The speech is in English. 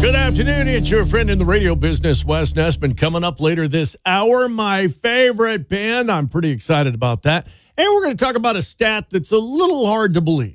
Good afternoon. It's your friend in the radio business, Wes Nessman. Coming up later this hour, my favorite band. I'm pretty excited about that. And we're going to talk about a stat that's a little hard to believe.